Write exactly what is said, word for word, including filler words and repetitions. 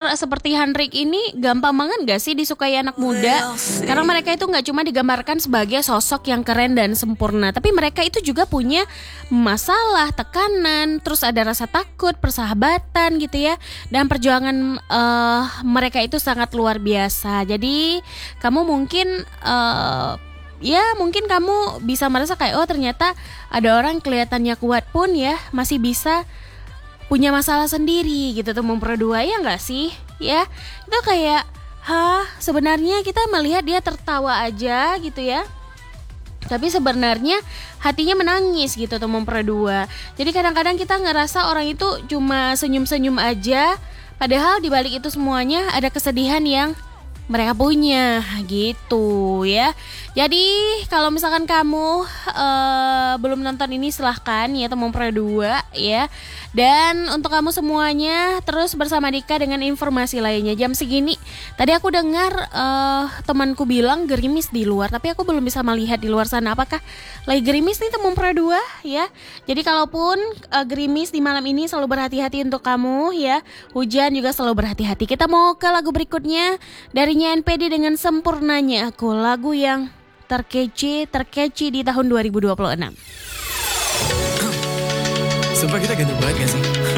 seperti Hanrik ini gampang banget gak sih disukai anak muda? Karena mereka itu gak cuma digambarkan sebagai sosok yang keren dan sempurna, tapi mereka itu juga punya masalah, tekanan, terus ada rasa takut, persahabatan gitu ya. Dan perjuangan uh, mereka itu sangat luar biasa. Jadi kamu mungkin uh, ya mungkin kamu bisa merasa kayak oh ternyata ada orang kelihatannya kuat pun ya masih bisa punya masalah sendiri gitu tuh memperdua, ya nggak sih? Ya itu kayak hah sebenarnya kita melihat dia tertawa aja gitu ya, tapi sebenarnya hatinya menangis gitu tuh memperdua. Jadi kadang-kadang kita ngerasa orang itu cuma senyum-senyum aja, padahal di balik itu semuanya ada kesedihan yang mereka punya gitu ya. Jadi kalau misalkan kamu uh, belum nonton ini silahkan ya Teman Perdua ya. Dan untuk kamu semuanya terus bersama Dika dengan informasi lainnya jam segini. Tadi aku dengar uh, temanku bilang gerimis di luar, tapi aku belum bisa melihat di luar sana apakah lagi gerimis nih Teman Perdua ya. Jadi kalaupun uh, gerimis di malam ini selalu berhati-hati untuk kamu ya. Hujan juga selalu berhati-hati. Kita mau ke lagu berikutnya dari N P D dengan Sempurnanya Aku, lagu yang terkece terkece di tahun dua ribu dua puluh enam. Sumpah kita ganteng banget gak sih?